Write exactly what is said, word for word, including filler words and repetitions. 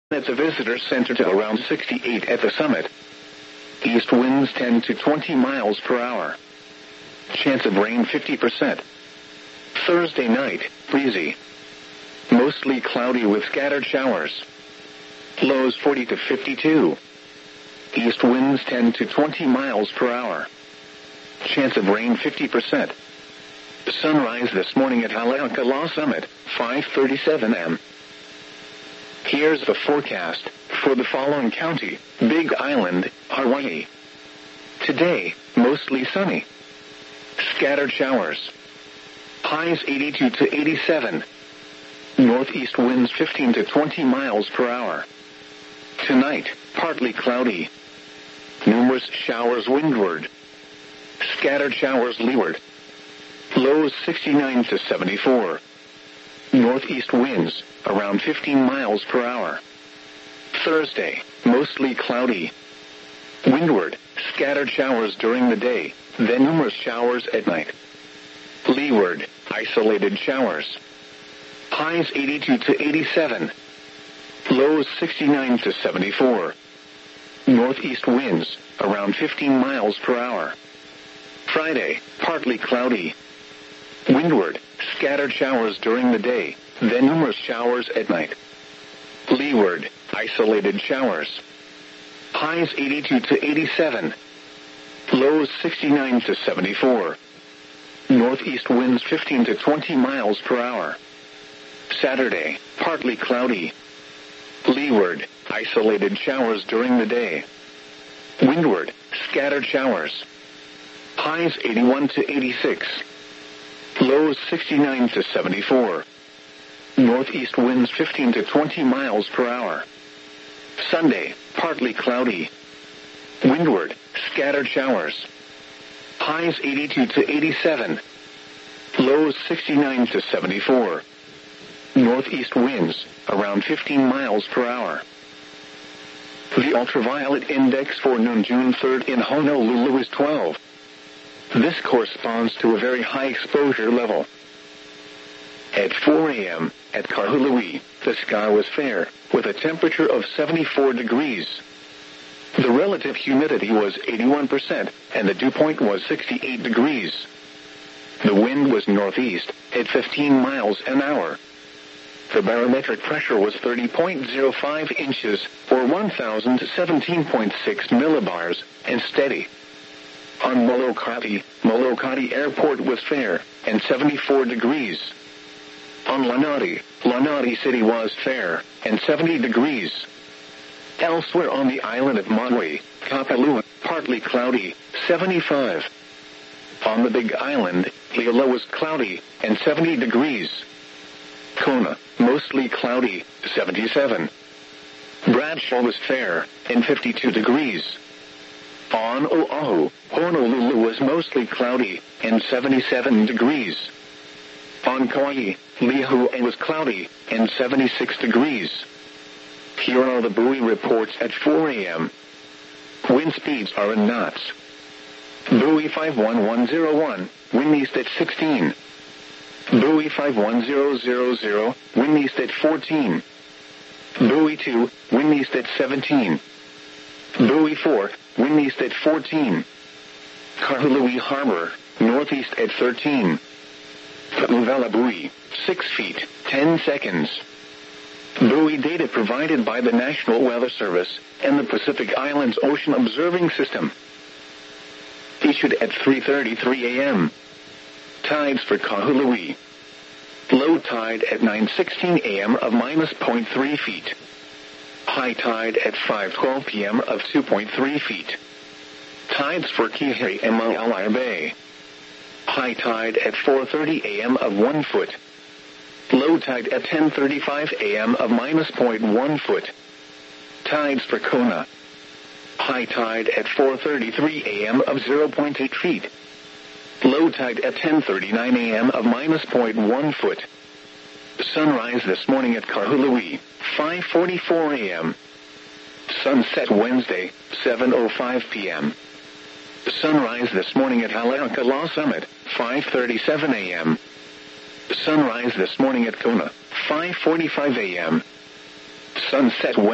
at the visitor center to around sixty-eight at the summit. East winds ten to twenty miles per hour. Chance of rain fifty percent. Thursday night, breezy. Mostly cloudy with scattered showers. Lows forty to fifty-two. East winds ten to twenty miles per hour. Chance of rain fifty percent. Sunrise this morning at Haleakala Summit, five thirty-seven a m Here's the forecast for the following county: Big Island, Hawaii. Today, mostly sunny. Scattered showers. Highs eighty-two to eighty-seven. Northeast winds fifteen to twenty miles per hour. Tonight, partly cloudy. Numerous showers windward. Scattered showers leeward. Lows sixty-nine to seventy-four. Northeast winds around fifteen miles per hour. Thursday, mostly cloudy. Windward, scattered showers during the day, then numerous showers at night. Leeward, isolated showers. Highs eighty-two to eighty-seven. Lows sixty-nine to seventy-four. Northeast winds around fifteen miles per hour. Friday, partly cloudy. Windward, scattered showers during the day, then numerous showers at night. Leeward, isolated showers. Highs eighty-two to eighty-seven. Lows sixty-nine to seventy-four. Northeast winds fifteen to twenty miles per hour. Saturday, partly cloudy. Leeward, isolated showers during the day. Windward, scattered showers. Highs eighty-one to eighty-six. Lows sixty-nine to seventy-four. Northeast winds fifteen to twenty miles per hour. Sunday, partly cloudy. Windward, scattered showers. Highs eighty-two to eighty-seven. Lows sixty-nine to seventy-four. Northeast winds around fifteen miles per hour. The ultraviolet index for noon June third in Honolulu is twelve. This corresponds to a very high exposure level. At four a m at Kahului, the sky was fair, with a temperature of seventy-four degrees. The relative humidity was eighty-one percent, and the dew point was sixty-eight degrees. The wind was northeast, at fifteen miles an hour. The barometric pressure was thirty point zero five inches, or one thousand seventeen point six millibars, and steady. On Molokai, Molokai Airport was fair, and seventy-four degrees. On Lanai, Lanai City was fair, and seventy degrees. Elsewhere on the island of Maui, Kapalua, partly cloudy, seventy-five. On the Big Island, Hilo was cloudy, and seventy degrees. Kona, mostly cloudy, seventy-seven. Bradshaw was fair, and fifty-two degrees. On Oahu, Honolulu was mostly cloudy, and seventy-seven degrees. On Kauai, Lihue was cloudy, and seventy-six degrees. Here are the buoy reports at four a m Wind speeds are in knots. Buoy five one one zero one, wind east at sixteen. Buoy five one zero zero zero, wind east at fourteen. Buoy two, wind east at seventeen. Buoy four, wind east at fourteen. Kahului Harbor, northeast at thirteen. Uvela buoy, six feet, ten seconds. Buoy data provided by the National Weather Service and the Pacific Islands Ocean Observing System. Issued at three thirty-three a m Tides for Kahului. Low tide at nine sixteen a m of minus zero point three feet. High tide at five twelve p m of two point three feet. Tides for Kihei and Maalaea Bay. High tide at four thirty a m of one foot. Low tide at ten thirty-five a m of minus zero point one foot. Tides for Kona. High tide at four thirty-three a m of zero point eight feet. Low tide at ten thirty-nine a m of minus zero point one foot. Sunrise this morning at Kahului, five forty-four a m Sunset Wednesday, seven oh five p m Sunrise this morning at Haleakala Summit, five thirty-seven a m Sunrise this morning at Kona, five forty-five a m Sunset Wednesday.